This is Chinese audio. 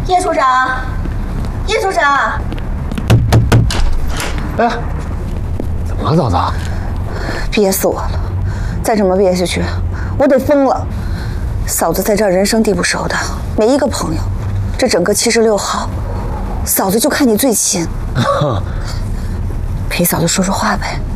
叶处长，叶处长， 哎，怎么了，嫂子？ 憋死我了！再这么憋下去，我得疯了。嫂子在这儿人生地不熟的，没一个朋友。这整个76号，嫂子就看你最亲。陪嫂子说说话呗。